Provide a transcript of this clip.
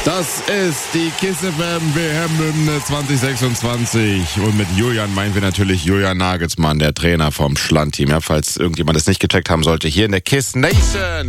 Das ist die KISS FM WM-Hymne 2026. Und mit Julian meinen wir natürlich Julian Nagelsmann, der Trainer vom Schland-Team. Ja, falls irgendjemand es nicht gecheckt haben sollte, hier in der KISS Nation.